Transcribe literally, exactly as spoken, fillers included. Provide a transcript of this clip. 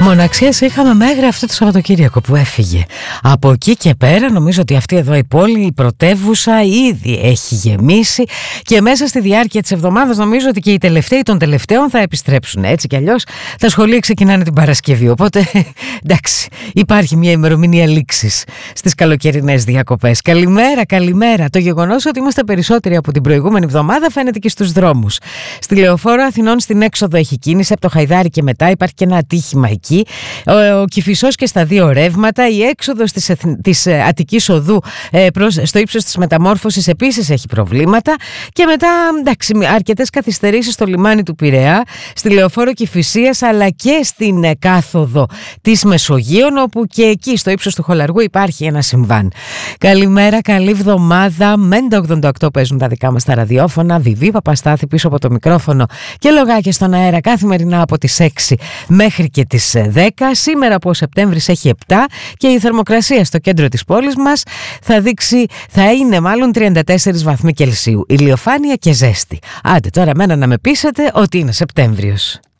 Μοναξίες είχαμε μέχρι αυτό το Σαββατοκύριακο που έφυγε. Από εκεί και πέρα νομίζω ότι αυτή εδώ η πόλη, η πρωτεύουσα, ήδη έχει γεμίσει και μέσα στη διάρκεια της εβδομάδας νομίζω ότι και οι τελευταίοι των τελευταίων θα επιστρέψουν. Έτσι κι αλλιώς τα σχολεία ξεκινάνε την Παρασκευή, οπότε εντάξει, υπάρχει μια ημερομηνία λήξης στις καλοκαιρινές διακοπές. Καλημέρα, καλημέρα. Το γεγονός ότι είμαστε περισσότεροι από την προηγούμενη εβδομάδα φαίνεται και στους δρόμους. Στη Λεωφόρο Αθηνών στην έξοδο έχει κίνηση, από το Χαϊδάρι και μετά υπάρχει και ένα ατύχημα εκεί. Ο, ο Κηφισός και στα δύο ρεύματα. Η έξοδος της, της Αττικής Οδού ε, προς, στο ύψος της Μεταμόρφωσης επίσης έχει προβλήματα. Και μετά, εντάξει, αρκετές καθυστερήσεις στο λιμάνι του Πειραιά, στη Λεωφόρο Κηφισίας, αλλά και στην ε, κάθοδο της Μεσογείων, όπου και εκεί στο ύψος του Χολαργού υπάρχει ένα συμβάν. Καλημέρα, καλή εβδομάδα. Μέντα ογδόντα οκτώ παίζουν τα δικά μας τα ραδιόφωνα. Βιβί Παπαστάθη πίσω από το μικρόφωνο και λογάκια στον αέρα καθημερινά από τις έξι μέχρι και τις δέκα. Σήμερα που ο Σεπτέμβρης έχει επτά και η θερμοκρασία στο κέντρο της πόλης μας θα δείξει, θα είναι μάλλον τριάντα τέσσερις βαθμοί Κελσίου. Ηλιοφάνεια και ζέστη. Άντε τώρα μένα να με πείσετε ότι είναι Σεπτέμβριος.